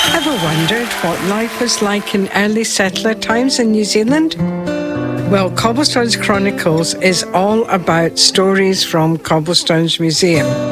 Ever wondered what life was like in early settler times in New Zealand? Well, Cobblestones Chronicles is all about stories from Cobblestones Museum.